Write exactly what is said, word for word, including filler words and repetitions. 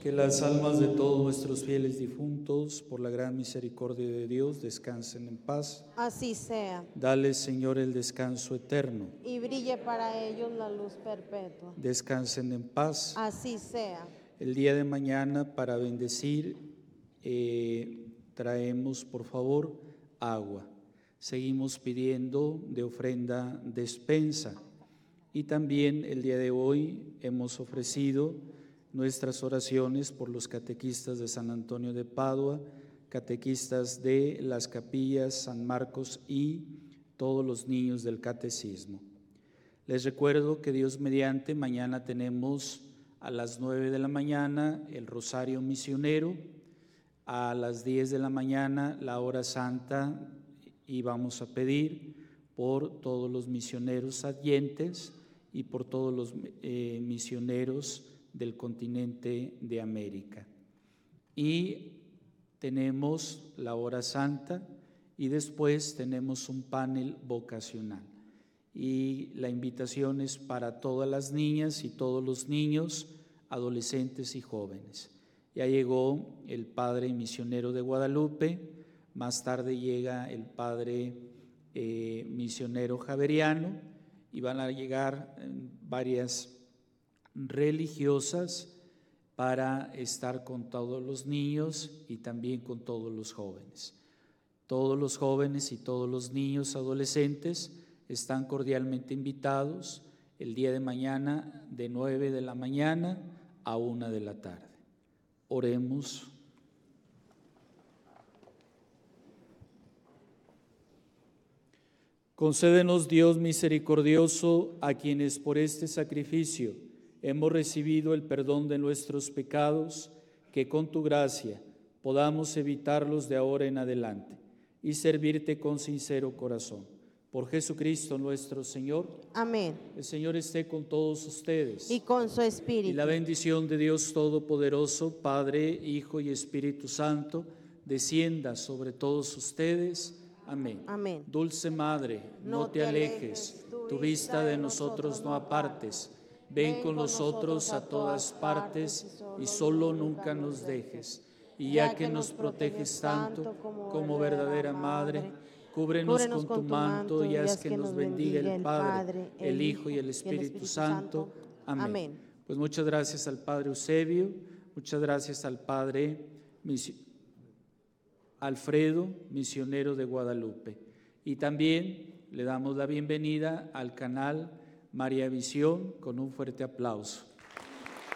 Que las almas de todos nuestros fieles difuntos, por la gran misericordia de Dios, descansen en paz. Así sea. Dale, Señor, el descanso eterno. Y brille para ellos la luz perpetua. Descansen en paz. Así sea. El día de mañana, para bendecir, eh, traemos, por favor, agua. Seguimos pidiendo de ofrenda despensa. Y también el día de hoy hemos ofrecido nuestras oraciones por los catequistas de San Antonio de Padua, catequistas de las capillas San Marcos y todos los niños del catecismo. Les recuerdo que Dios mediante, mañana tenemos a las nueve de la mañana el Rosario Misionero, a las diez de la mañana la hora santa, y vamos a pedir por todos los misioneros adyentes y por todos los eh, misioneros del continente de América. Y tenemos la hora santa y después tenemos un panel vocacional. Y la invitación es para todas las niñas y todos los niños, adolescentes y jóvenes. Ya llegó el padre misionero de Guadalupe, más tarde llega el padre eh, misionero javeriano y van a llegar eh, varias religiosas para estar con todos los niños y también con todos los jóvenes. Todos los jóvenes y todos los niños adolescentes están cordialmente invitados el día de mañana de nueve de la mañana a una de la tarde. Oremos. Concédenos, Dios misericordioso, a quienes por este sacrificio hemos recibido el perdón de nuestros pecados, que con tu gracia podamos evitarlos de ahora en adelante y servirte con sincero corazón. Por Jesucristo nuestro Señor. Amén. El Señor esté con todos ustedes. Y con su espíritu. Y la bendición de Dios Todopoderoso, Padre, Hijo y Espíritu Santo, descienda sobre todos ustedes. Amén. Amén. Dulce Madre, no te alejes, tu vista de nosotros no apartes. Ven con nosotros a todas partes y solo nunca nos dejes. Y ya que nos proteges tanto como verdadera Madre, cúbrenos con tu manto y haz que nos bendiga el Padre, el Hijo y el Espíritu Santo. Amén. Pues muchas gracias al Padre Eusebio, muchas gracias al Padre Alfredo, misionero de Guadalupe. Y también le damos la bienvenida al canal María Visión con un fuerte aplauso.